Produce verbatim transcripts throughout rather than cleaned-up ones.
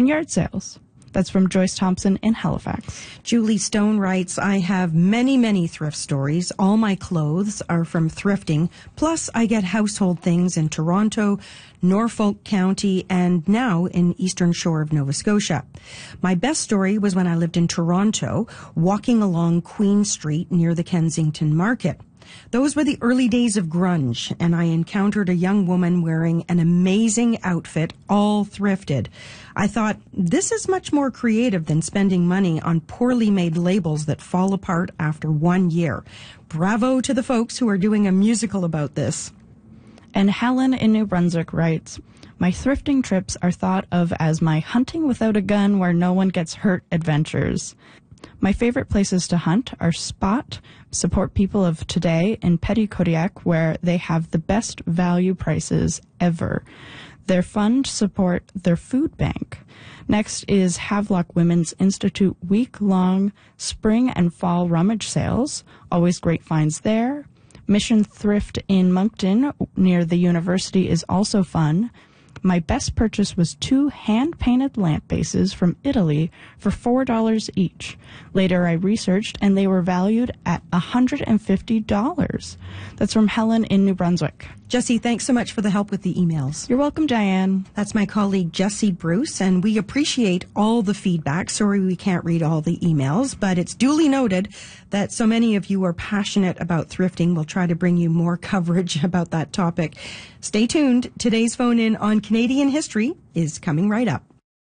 yard sales. That's from Joyce Thompson in Halifax. Julie Stone writes, I have many, many thrift stories. All my clothes are from thrifting. Plus, I get household things in Toronto, Norfolk County, and now in Eastern Shore of Nova Scotia. My best story was when I lived in Toronto, walking along Queen Street near the Kensington Market. Those were the early days of grunge, and I encountered a young woman wearing an amazing outfit, all thrifted. I thought, this is much more creative than spending money on poorly made labels that fall apart after one year. Bravo to the folks who are doing a musical about this. And Helen in New Brunswick writes, my thrifting trips are thought of as my hunting without a gun where no one gets hurt adventures. My favorite places to hunt are Spot, Support People of Today, and Petit Kodiak, where they have the best value prices ever. They're fun to support their food bank. Next is Havelock Women's Institute week-long spring and fall rummage sales. Always great finds there. Mission Thrift in Moncton near the university is also fun. My best purchase was two hand-painted lamp bases from Italy for four dollars each. Later I researched, and they were valued at one hundred fifty dollars. That's from Helen in New Brunswick. Jesse, thanks so much for the help with the emails. You're welcome, Diane. That's my colleague, Jesse Bruce, and we appreciate all the feedback. Sorry we can't read all the emails, but it's duly noted that so many of you are passionate about thrifting. We'll try to bring you more coverage about that topic. Stay tuned. Today's phone-in on Canadian history is coming right up.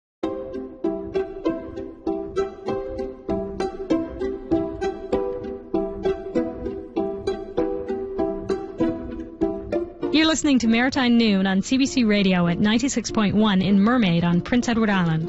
You're listening to Maritime Noon on C B C Radio at ninety-six point one in Mermaid on Prince Edward Island.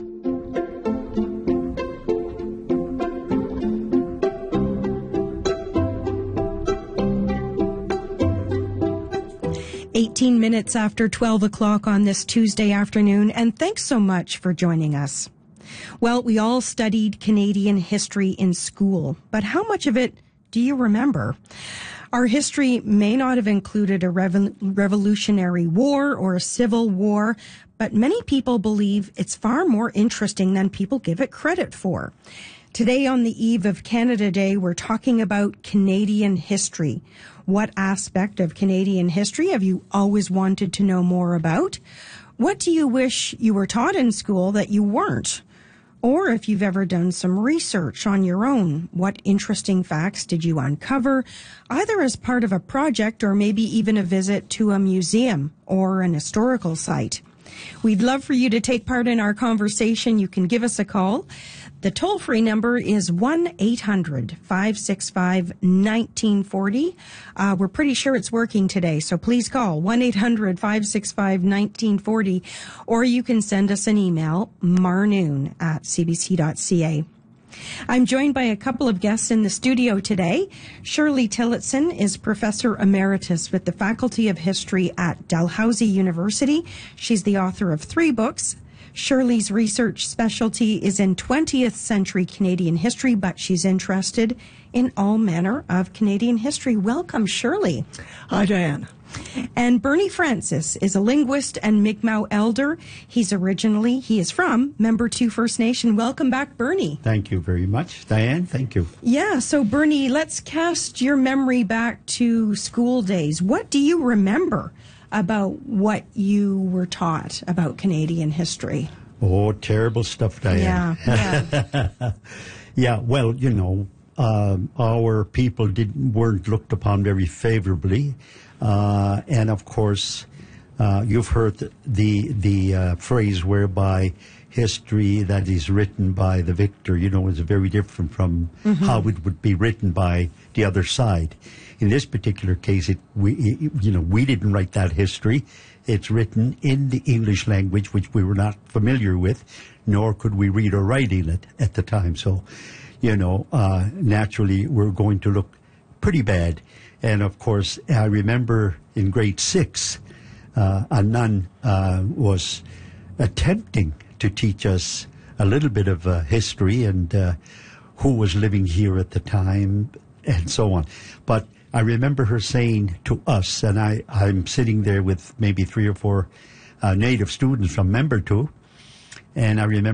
eighteen minutes after twelve o'clock on this Tuesday afternoon, and thanks so much for joining us. Well, we all studied Canadian history in school, but how much of it do you remember? Our history may not have included a revo- revolutionary war or a civil war, but many people believe it's far more interesting than people give it credit for. Today, on the eve of Canada Day, we're talking about Canadian history. What aspect of Canadian history have you always wanted to know more about? What do you wish you were taught in school that you weren't? Or if you've ever done some research on your own, what interesting facts did you uncover, either as part of a project or maybe even a visit to a museum or an historical site? We'd love for you to take part in our conversation. You can give us a call. The toll-free number is one eight hundred five six five one nine four zero. Uh, we're pretty sure it's working today, so please call one eight hundred five six five one nine four zero, or you can send us an email, marnoon at c b c dot c a. I'm joined by a couple of guests in the studio today. Shirley Tillotson is Professor Emeritus with the Faculty of History at Dalhousie University. She's the author of three books. Shirley's research specialty is in twentieth century Canadian history, but she's interested in all manner of Canadian history. Welcome, Shirley. Hi, Diane. And Bernie Francis is a linguist and Mi'kmaq elder. He's originally, he is from Member two First Nation. Welcome back, Bernie. Thank you very much, Diane. Thank you. Yeah, so Bernie, let's cast your memory back to school days. What do you remember about what you were taught about Canadian history? Oh, terrible stuff, Diane. Yeah, yeah. Yeah, well, you know, um, our people didn't weren't looked upon very favorably. Uh, and of course, uh, you've heard the the, the uh, phrase whereby history that is written by the victor, you know, is very different from mm-hmm. how it would be written by the other side. In this particular case, it we it, you know we didn't write that history. It's written in the English language, which we were not familiar with, nor could we read or write in it at the time. So, you know, uh, naturally, we're going to look pretty bad. And of course, I remember in grade six, uh, a nun uh, was attempting to teach us a little bit of uh, history and uh, who was living here at the time and so on. But I remember her saying to us, and I, I'm sitting there with maybe three or four uh, native students from Member two, and I remember